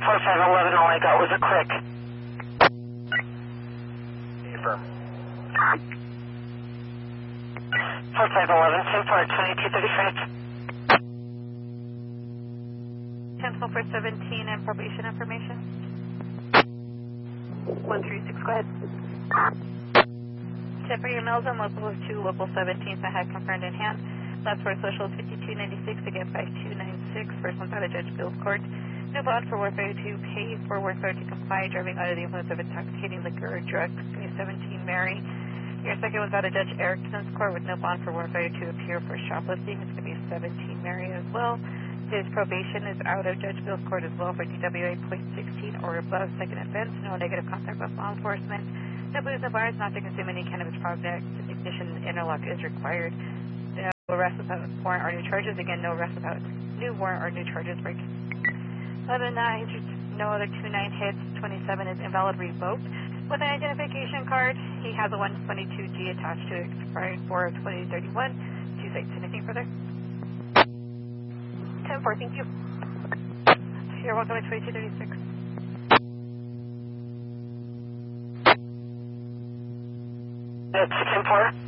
4511, all I got was a click. Affirm. 4511, 10-4, 2235. 10-4-17 and probation information. 136, go ahead. Tip for your Mills on local 2, local 17th, I had confirmed in hand. Last four social 5296, again 5296, first one out of Judge Bill's court. No bond for warfare to pay for warfare to comply, driving under the influence of intoxicating liquor or drugs, 17 Mary. Your second one's out of Judge Erickson's court with no bond for warfare to appear for shoplifting, it's going to be 17 Mary as well. His probation is out of Judge Bill's court as well for DWA .16 or above, second offense, no negative contact with law enforcement. No booze, no bars, not to consume any cannabis products. Ignition interlock is required. No arrest without warrant or new charges. Again, no arrest without new warrant or new charges. Break. Other than that, no other 29 hits. 27 is invalid revoked. With an identification card, he has a 122G attached to it, expiring 4/2031. Two sites. Anything further? 10-4, thank you. You're welcome at 2236. It's 10-4.